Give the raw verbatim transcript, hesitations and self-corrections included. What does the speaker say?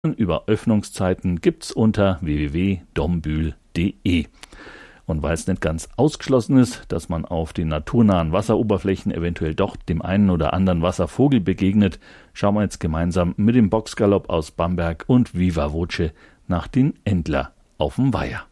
über Öffnungszeiten gibt's unter w w w punkt dombühl punkt d e. Und weil es nicht ganz ausgeschlossen ist, dass man auf den naturnahen Wasseroberflächen eventuell doch dem einen oder anderen Wasservogel begegnet, schauen wir jetzt gemeinsam mit dem Boxgalopp aus Bamberg und Viva Voce nach den Entler auf dem Weiher.